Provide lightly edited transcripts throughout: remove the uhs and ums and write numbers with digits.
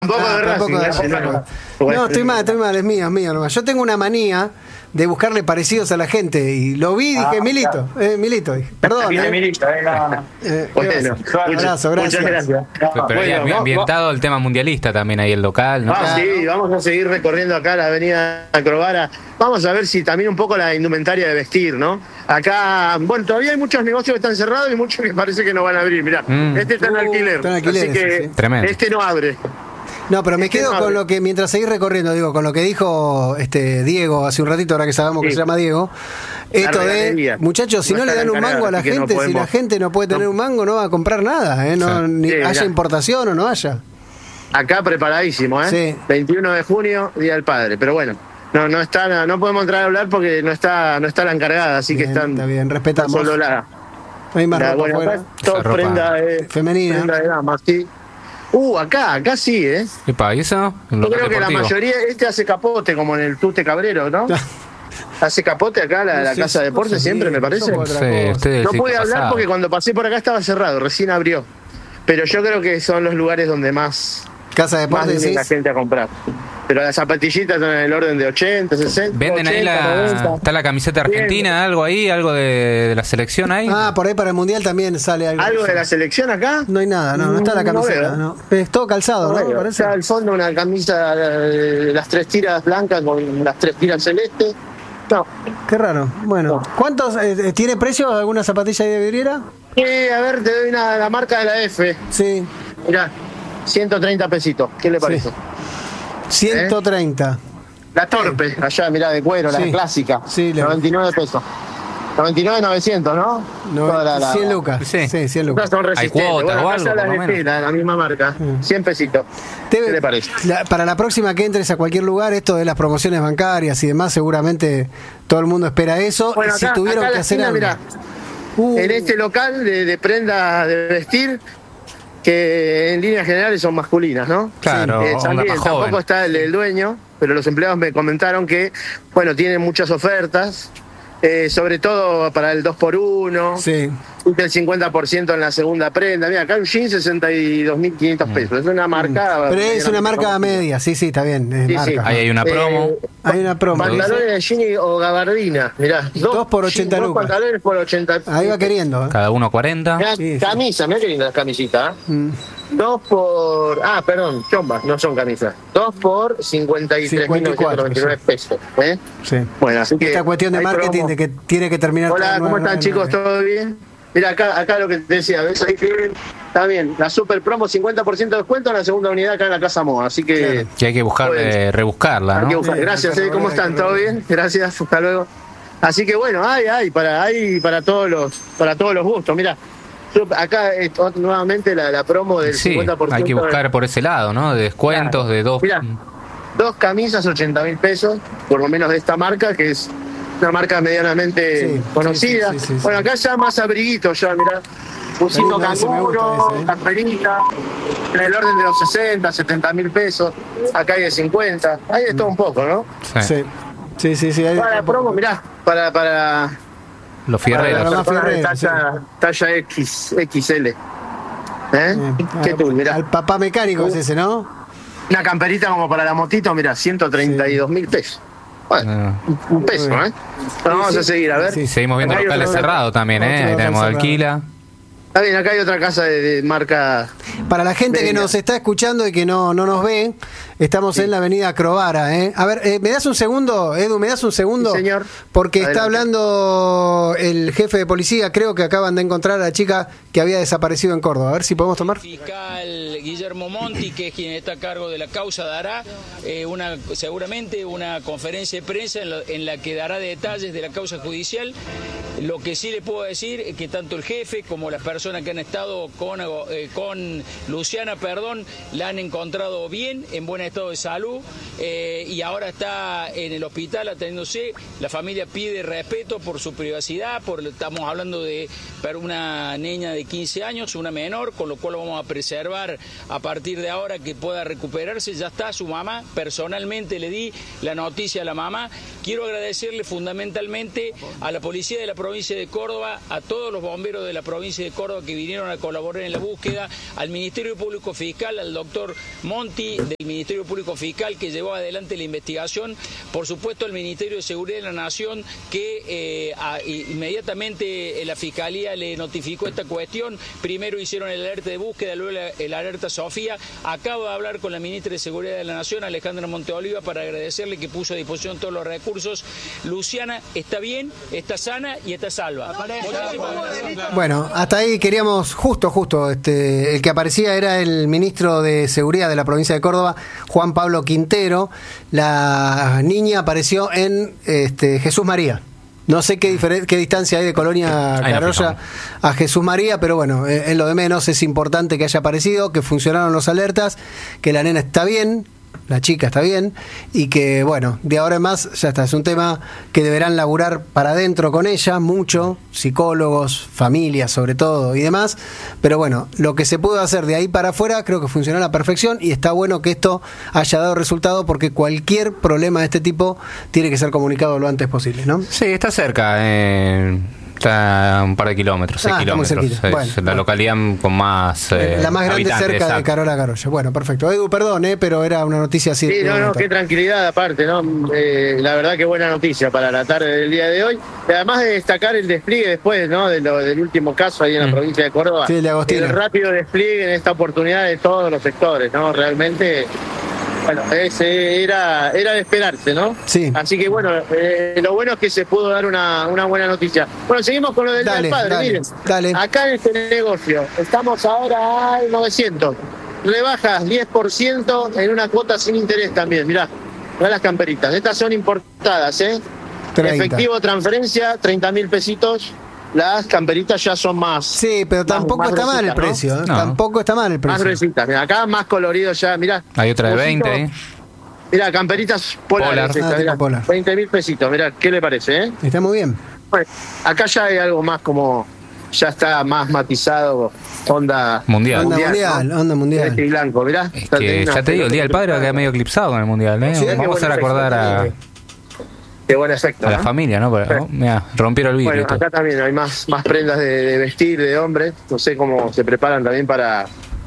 Tampoco de Racing. No, estoy mal, es mío nomás. Yo tengo una manía de buscarle parecidos a la gente y lo vi y dije, Milito, dije. Perdón. Milito, bueno, abrazo, gracias. Pero bueno, ambientado el tema mundialista también ahí el local, ¿no? Sí, vamos a seguir recorriendo acá la avenida Acrobara. Vamos a ver si también un poco la indumentaria de vestir, ¿no? Acá, bueno, todavía hay muchos negocios que están cerrados y muchos que parece que no van a abrir. Mirá, este está en alquiler, así que este no abre. No, pero me quedo con lo que, mientras seguís recorriendo, digo, con lo que dijo Diego hace un ratito, ahora que sabemos que se llama Diego, esto de, muchachos, si no le dan un mango a la gente, si la gente no puede tener un mango, no va a comprar nada, ni haya importación o no haya. Acá preparadísimo, Sí. 21 de junio, Día del Padre, pero bueno. No podemos entrar a hablar porque no está la encargada, así bien, que están. Está bien, respetamos. Solo no hay más ropa afuera. Todo prenda femenina. Prenda de dama, sí. Acá sí, Epa, ¿y eso? Yo creo que la mayoría, hace capote, como en el Tuste Cabrero, ¿no? Hace capote acá la casa de deportes siempre, me parece. No pude hablar porque cuando pasé por acá estaba cerrado, recién abrió. Pero yo creo que son los lugares donde más viene la gente a comprar. Pero las zapatillitas están en el orden de 80, 60. ¿Venden 80, ahí está la camiseta argentina, algo ahí, algo de la selección ahí? Por ahí para el mundial también sale algo. ¿Algo de la selección acá? No hay nada, no está la camiseta. No. Es todo calzado, ¿no? Está al fondo una camisa, las 3 tiras blancas con las 3 tiras celestes. No. Qué raro. Bueno, ¿cuántos tiene precio alguna zapatilla de vidriera? A ver, te doy la marca de la F. Sí. Mirá, 130 pesitos. ¿Qué le parece? 130. La Torpe, allá, mirá, de cuero, la clásica. Sí, 99 pesos. 99.900, ¿no? 100 lucas. Sí, 100 lucas. Son resistentes. Hay cuotas o algo, la misma marca. 100 pesitos. ¿Qué le parece? Para la próxima que entres a cualquier lugar, esto de las promociones bancarias y demás, seguramente todo el mundo espera eso. Bueno, si tuvieron que hacer algo. Mirá, en este local de prenda de vestir, que en líneas generales son masculinas, ¿no? Claro, también, tampoco está el dueño, pero los empleados me comentaron que, tienen muchas ofertas, sobre todo para el 2x1, sí. El 50% en la segunda prenda. Mira, acá un jean 62.500 pesos. Es una marca. Pero es una marca media, sí, está bien. Sí. Ahí hay una promo. Hay una promo. Pantalones de jean o gabardina. Mirá, 2 por 80 lucas. 2 pantalones por 80. Ahí va queriendo. Cada uno 40. Camisa, mirá qué linda camisita. 2 por... perdón, chombas, no son camisas. 2 por 53.999 pesos. Sí. Bueno, así que... Esta cuestión de marketing de que tiene que terminar... Hola, ¿cómo están, chicos? ¿Todo bien? Mira, acá lo que te decía, ¿ves? Ahí está bien, la super promo, 50% de descuento en la segunda unidad acá en la Casa Moda, así que... Claro. Que hay que buscar, rebuscarla, ¿no? Hay que buscar. Gracias, ¿cómo están? ¿Todo bien? Gracias, hasta luego. Así que bueno, hay para todos los gustos, mira. Acá nuevamente la promo del 50%. Hay que buscar por ese lado, ¿no? De descuentos, claro. De 2... Mirá, 2 camisas, 80.000 pesos, por lo menos de esta marca, que es una marca medianamente conocida. Sí. Bueno, acá ya más abriguito, ya, mirá. Pusito canguro, camperita, en el orden de los 60, 70.000 pesos. Acá hay de 50. Hay de todo un poco, ¿no? Sí. Para la promo, mirá, para los fierreros. Talla XL. ¿Qué tú, mirá? Al papá mecánico es ese, ¿no? Una camperita como para la motito, mirá, 132.000 pesos. Bueno, un peso, vamos a seguir, a ver. Sí, seguimos viendo locales cerrados también, Ahí tenemos Alquila. Está bien, acá hay otra casa de marca... Para la gente que nos está escuchando y que no nos ve, estamos en la avenida Acrobara, A ver, ¿me das un segundo, Edu? ¿Me das un segundo? Sí, señor. Porque adelante. Está hablando el jefe de policía, creo que acaban de encontrar a la chica que había desaparecido en Córdoba. A ver si podemos tomar. El fiscal Guillermo Monti, que es quien está a cargo de la causa, dará seguramente una conferencia de prensa en la que dará detalles de la causa judicial. Lo que sí le puedo decir es que tanto el jefe como las personas que han estado con Luciana, la han encontrado bien, en buen estado de salud, y ahora está en el hospital atendiéndose. La familia pide respeto por su privacidad, estamos hablando de una niña de 15 años, una menor, con lo cual vamos a preservar a partir de ahora que pueda recuperarse. Ya está su mamá, personalmente le di la noticia a la mamá. Quiero agradecerle fundamentalmente a la policía de la provincia provincia de Córdoba, a todos los bomberos de la provincia de Córdoba que vinieron a colaborar en la búsqueda, al Ministerio Público Fiscal, al doctor Monti del Ministerio Público Fiscal que llevó adelante la investigación, por supuesto al Ministerio de Seguridad de la Nación que inmediatamente la Fiscalía le notificó esta cuestión. Primero hicieron el alerta de búsqueda, luego el alerta Sofía. Acabo de hablar con la ministra de Seguridad de la Nación, Alejandra Monteoliva, para agradecerle que puso a disposición todos los recursos. Luciana está bien, está sana y está salva. Bueno, hasta ahí queríamos, justo, el que aparecía era el ministro de Seguridad de la provincia de Córdoba, Juan Pablo Quintero. La niña apareció en Jesús María. No sé qué distancia hay de Colonia Carolla a Jesús María, pero bueno, es lo de menos. Es importante que haya aparecido, que funcionaron los alertas, que la nena está bien, la chica está bien, y que bueno, de ahora en más ya está. Es un tema que deberán laburar para adentro con ella, mucho, psicólogos, familias sobre todo y demás, pero bueno, lo que se pudo hacer de ahí para afuera creo que funcionó a la perfección, y está bueno que esto haya dado resultado, porque cualquier problema de este tipo tiene que ser comunicado lo antes posible, ¿no? Sí, está cerca, está a un par de kilómetros, 6 kilómetros. Es la localidad con más la más grande cerca exacto. de Carola Carolla. Bueno, perfecto. Edu, perdón, pero era una noticia así. Sí, no, qué tranquilidad aparte, ¿no? La verdad que buena noticia para la tarde del día de hoy. Además de destacar el despliegue después, ¿no? Del último caso ahí en la provincia de Córdoba. Sí, el de Agostino. El rápido despliegue en esta oportunidad de todos los sectores, ¿no? Realmente... Bueno, era de esperarse, ¿no? Sí. Así que bueno, lo bueno es que se pudo dar una buena noticia. Bueno, seguimos con lo del Día del Padre. Miren, acá en este negocio estamos ahora a 900. Rebajas 10% en una cuota sin interés también. Mirá las camperitas. Estas son importadas, 30. Efectivo, transferencia, 30.000 pesitos. Las camperitas ya son más. Sí, pero tampoco está mal el precio. No. Tampoco está mal el precio. Más gruesitas. Mirá, acá más colorido ya. Mirá. Hay otra de 20, Mirá, camperitas polares. Polar. 20.000 pesitos. Mirá, ¿qué le parece? Está muy bien. Bueno, acá ya hay algo más como... Ya está más matizado. Onda mundial. Onda mundial. Este y blanco, mirá. Es que ya te digo, el Día del Padre va a quedar medio eclipsado con el mundial, Sí, vamos a recordar a... Qué buen efecto. A la familia, ¿no? Mira, rompieron el vidrio. Bueno, acá también hay más prendas de vestir de hombre. No sé cómo se preparan también para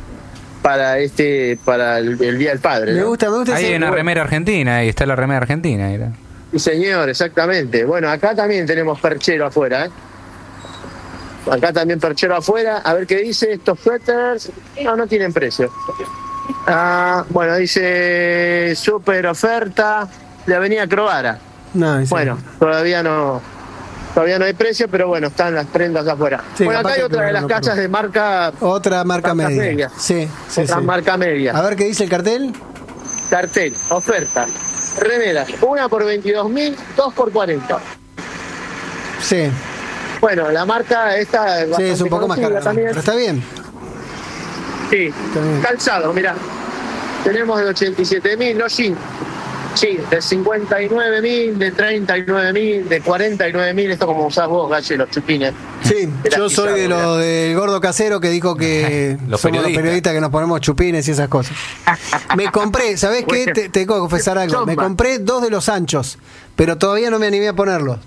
el Día del Padre, ¿no? Me gusta. Ahí hay una remera argentina, ahí está la remera argentina. Sí, señor, exactamente. Bueno, acá también tenemos perchero afuera, Acá también perchero afuera. A ver qué dice. Estos suéteres no tienen precio. Bueno, dice super oferta de Avenida Crovara. Bueno, todavía no hay precio, pero bueno, están las prendas afuera. Sí, bueno, acá hay otra de las casas de marca... Otra marca media. Sí. Marca media. A ver qué dice el cartel. Cartel, oferta. Remeras, una por 22.000, dos por 40. Sí. Bueno, la marca esta... Sí, es un poco más cara, pero está bien. Sí, calzado, mirá. Tenemos de 87.000, no jeans. Sí, de 59.000, de 39.000, de 49.000, esto como usás vos, Galle, los chupines. Sí, yo soy de lo del gordo casero que dijo que somos los periodistas que nos ponemos chupines y esas cosas. Me compré, ¿sabés qué? Te tengo que confesar algo. Me compré 2 de los anchos, pero todavía no me animé a ponerlos.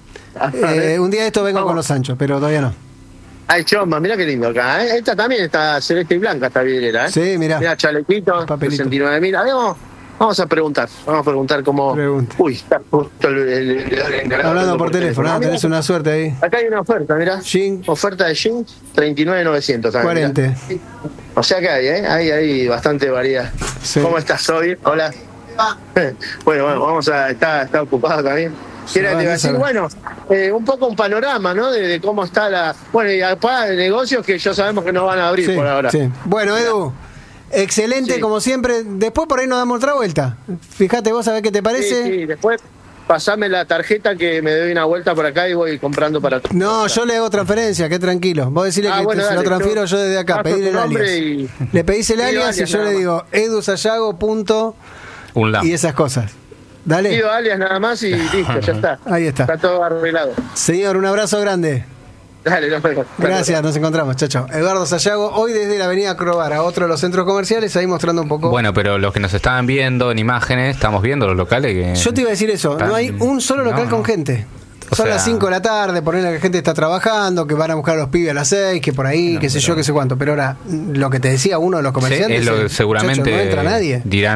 Un día de esto vengo con los anchos, pero todavía no. Ay, chomba, mirá qué lindo acá, Esta también está celeste y blanca, esta vidriera, Sí, mirá. Mirá, chalequito, 69.000. Vamos a preguntar cómo... Uy, está justo el hablando por teléfono, tenés una suerte ahí. Acá hay una oferta, mirá. Oferta de jeans, 39.900. 40. O sea que hay bastante variedad. Sí. ¿Cómo estás hoy? Hola. Bueno, vamos a... Está ocupado también. Bueno, un poco un panorama, ¿no? De cómo está la... Bueno, y para negocios que ya sabemos que no van a abrir por ahora. Sí. Bueno, Edu... Excelente, como siempre. Después por ahí nos damos otra vuelta. Fíjate vos a ver qué te parece. Sí, después pasame la tarjeta que me doy una vuelta por acá y voy comprando para todo. No, yo le hago transferencia, qué tranquilo. Vos decirle que se lo transfiero yo desde acá, pedirle el alias. Le pedís el alias y yo le digo edusayago. Y esas cosas. Dale. Pido alias nada más y listo, ya está. Ahí está. Está todo arreglado. Señor, un abrazo grande. Dale, nos vemos. Gracias, nos encontramos. Chao. Eduardo Sayago, hoy desde la avenida Crovara, otro de los centros comerciales, ahí mostrando un poco. Bueno, pero los que nos estaban viendo en imágenes, estamos viendo los locales que... Yo te iba a decir eso, no hay un solo local con gente. Son las 5 de la tarde, ponerle que la gente está trabajando, que van a buscar a los pibes a las 6, que por ahí, no, qué sé yo, qué sé cuánto. Pero ahora, lo que te decía uno de los comerciantes, seguramente no entra nadie. Dirán